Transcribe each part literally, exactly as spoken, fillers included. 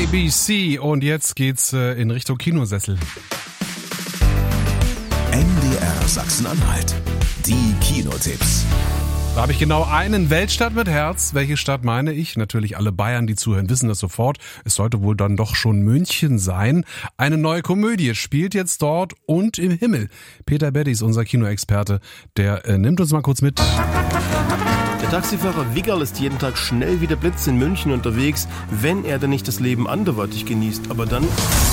A B C und jetzt geht's äh, in Richtung Kinosessel. M D R Sachsen-Anhalt. Die Kinotipps. Da habe ich genau einen Weltstadt mit Herz. Welche Stadt meine ich? Natürlich alle Bayern, die zuhören, wissen das sofort. Es sollte wohl dann doch schon München sein. Eine neue Komödie spielt jetzt dort und im Himmel. Peter Beddies, unser Kinoexperte, der äh, nimmt uns mal kurz mit. Der Taxifahrer Wiggerl ist jeden Tag schnell wie der Blitz in München unterwegs, wenn er denn nicht das Leben anderweitig genießt. Aber dann...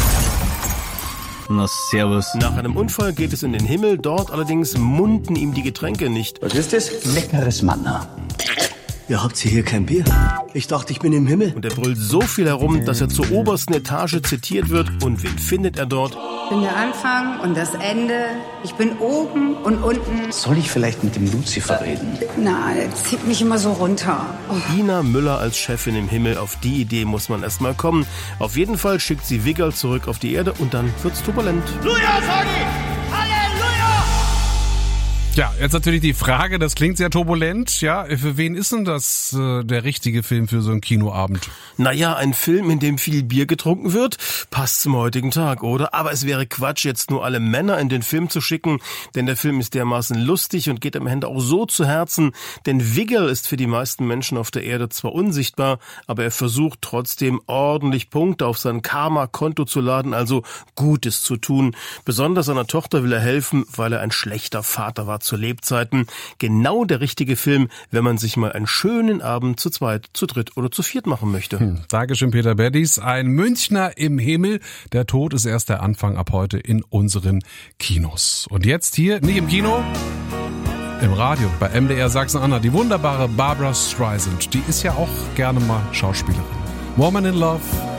Na, servus. Nach einem Unfall geht es in den Himmel, dort allerdings munden ihm die Getränke nicht. Was ist das? Leckeres Manna. Ja, habt ihr hier kein Bier? Ich dachte, ich bin im Himmel. Und er brüllt so viel herum, dass er zur obersten Etage zitiert wird. Und wen findet er dort? Ich bin der Anfang und das Ende. Ich bin oben und unten. Soll ich vielleicht mit dem Lucifer reden? Na, der zieht mich immer so runter. Oh. Ina Müller als Chefin im Himmel, auf die Idee muss man erst mal kommen. Auf jeden Fall schickt sie Wiggerl zurück auf die Erde und dann wird's turbulent. Halleluja, sag ich! Halleluja! Ja, jetzt natürlich die Frage, das klingt sehr turbulent, ja, für wen ist denn das äh, der richtige Film für so einen Kinoabend? Naja, ein Film, in dem viel Bier getrunken wird, passt zum heutigen Tag, oder? Aber es wäre Quatsch, jetzt nur alle Männer in den Film zu schicken, denn der Film ist dermaßen lustig und geht am Ende auch so zu Herzen, denn Wiggerl ist für die meisten Menschen auf der Erde zwar unsichtbar, aber er versucht trotzdem ordentlich Punkte auf sein Karma-Konto zu laden, also Gutes zu tun. Besonders seiner Tochter will er helfen, weil er ein schlechter Vater war zu Lebzeiten. Genau der richtige Film, wenn man sich mal einen schönen Abend zu zweit, zu dritt oder zu viert machen möchte. Hm, Dankeschön, Peter Beddies. Ein Münchner im Himmel. Der Tod ist erst der Anfang ab heute in unseren Kinos. Und jetzt hier, nicht im Kino, im Radio, bei M D R Sachsen-Anhalt, die wunderbare Barbra Streisand. Die ist ja auch gerne mal Schauspielerin. Woman in Love.